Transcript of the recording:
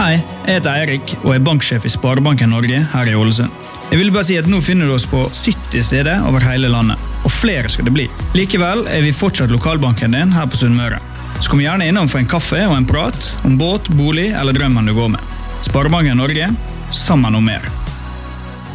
Hei, jeg heter Eirik og er banksjef i Sparebanken Norge her i Ålesund. Jeg vil bare si at nå finner du oss på 70 steder over hele landet, og flere skal det bli. Likevel er vi fortsatt lokalbanken din her på Sunnmøre. Så kom gjerne innom for en kaffe og en prat om båt, bolig eller drømmen du går med. Sparebanken Norge, sammen om mer.